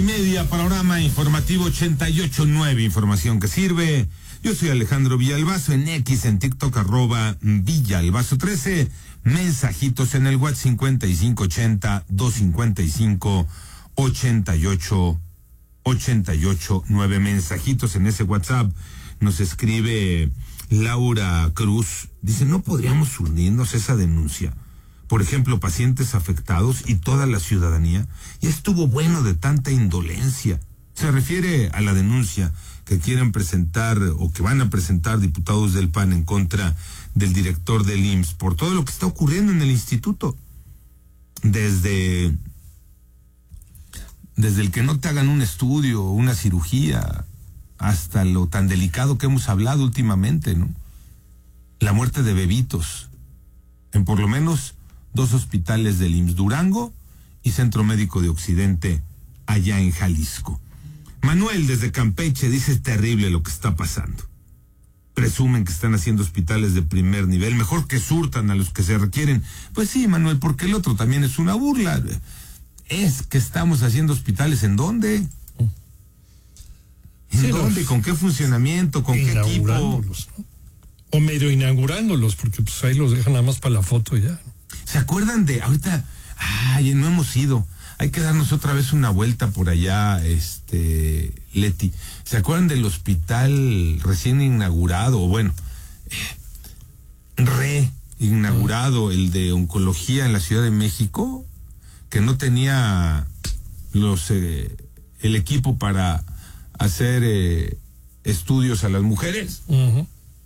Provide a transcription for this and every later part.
1:30, panorama informativo 88.9, información que sirve. Yo soy Alejandro Villalbazo, en X, en TikTok, @Villalbazo13, mensajitos en el WhatsApp 5580-255-8889, mensajitos en ese WhatsApp. Nos escribe Laura Cruz, dice, ¿no podríamos unirnos a esa denuncia? Por ejemplo, pacientes afectados y toda la ciudadanía. Ya estuvo bueno de tanta indolencia. Se refiere a la denuncia que quieren presentar o que van a presentar diputados del PAN en contra del director del IMSS por todo lo que está ocurriendo en el instituto. Desde el que no te hagan un estudio o una cirugía, hasta lo tan delicado que hemos hablado últimamente, ¿no? La muerte de bebitos en por lo menos 2 hospitales del IMSS, Durango y Centro Médico de Occidente, allá en Jalisco. Manuel, desde Campeche, dice, es terrible lo que está pasando. Presumen que están haciendo hospitales de primer nivel, mejor que surtan a los que se requieren. Pues sí, Manuel, porque el otro también es una burla. Es que estamos haciendo hospitales, ¿en dónde? ¿En dónde? ¿Con qué funcionamiento? ¿Con qué equipo? ¿No? O medio inaugurándolos, porque pues ahí los dejan nada más para la foto y ya, ¿no? ¿Se acuerdan de ahorita? Ay, no hemos ido. Hay que darnos otra vez una vuelta por allá, Leti. ¿Se acuerdan del hospital recién inaugurado? O bueno, reinaugurado, el de oncología en la Ciudad de México, que no tenía el equipo para hacer estudios a las mujeres. Uh-huh.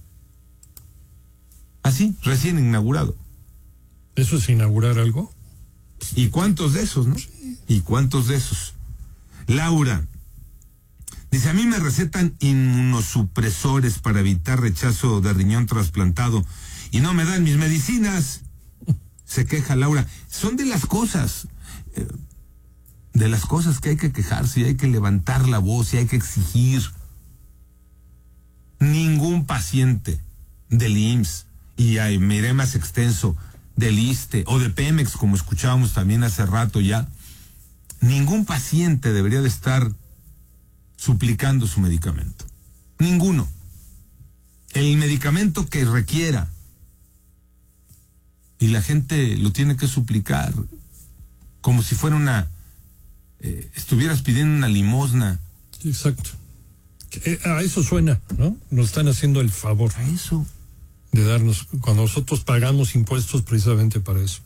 Así, recién inaugurado. ¿Eso es inaugurar algo? ¿Y cuántos de esos, no? Sí. ¿Y cuántos de esos? Laura dice, a mí me recetan inmunosupresores para evitar rechazo de riñón trasplantado y no me dan mis medicinas. Se queja Laura. Son de las cosas que hay que quejarse y hay que levantar la voz y hay que exigir. Ningún paciente del IMSS, y miré más extenso, del ISSSTE o de Pemex, como escuchábamos también hace rato ya, ningún paciente debería de estar suplicando su medicamento. Ninguno. El medicamento que requiera. Y la gente lo tiene que suplicar como si fuera estuvieras pidiendo una limosna. Exacto. A eso suena, ¿no? Nos están haciendo el favor. A eso. De darnos, cuando nosotros pagamos impuestos precisamente para eso.